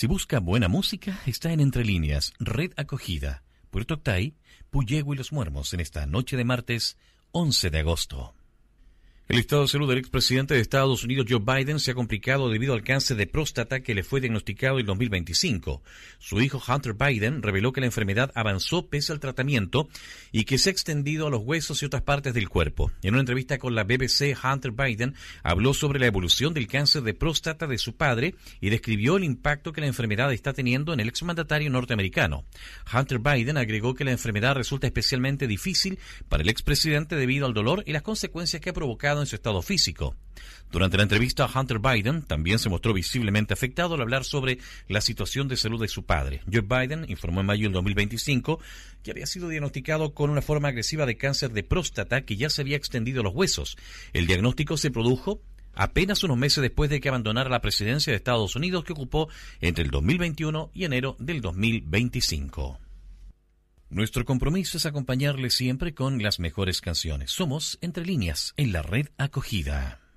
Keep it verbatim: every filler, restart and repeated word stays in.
Si busca buena música, está en Entre Líneas, Red Acogida, Puerto Octay, Puyehue y Los Muermos en esta noche de martes once de agosto. El estado de salud del expresidente de Estados Unidos, Joe Biden, se ha complicado debido al cáncer de próstata que le fue diagnosticado en dos mil veinticinco. Su hijo Hunter Biden reveló que la enfermedad avanzó pese al tratamiento y que se ha extendido a los huesos y otras partes del cuerpo. En una entrevista con la B B C, Hunter Biden habló sobre la evolución del cáncer de próstata de su padre y describió el impacto que la enfermedad está teniendo en el exmandatario norteamericano. Hunter Biden agregó que la enfermedad resulta especialmente difícil para el expresidente debido al dolor y las consecuencias que ha provocado en su estado físico. Durante la entrevista, Hunter Biden también se mostró visiblemente afectado al hablar sobre la situación de salud de su padre. Joe Biden informó en mayo del dos mil veinticinco que había sido diagnosticado con una forma agresiva de cáncer de próstata que ya se había extendido a los huesos. El diagnóstico se produjo apenas unos meses después de que abandonara la presidencia de Estados Unidos, que ocupó entre el dos mil veintiuno y enero del dos mil veinticinco. Nuestro compromiso es acompañarle siempre con las mejores canciones. Somos Entre Líneas en la Red Acogida.